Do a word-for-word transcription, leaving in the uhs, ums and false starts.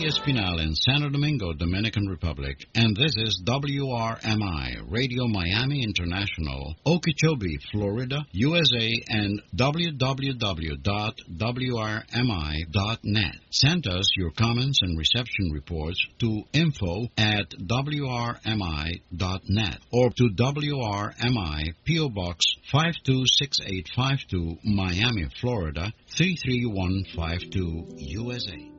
Espinal in Santo Domingo, Dominican Republic, and this is W R M I, Radio Miami International, Okeechobee, Florida, U S A, and w w w dot w r m i dot net. Send us your comments and reception reports to info at w r m i dot net or to W R M I, P O. Box five two six eight five two, Miami, Florida, three three one five two, U S A.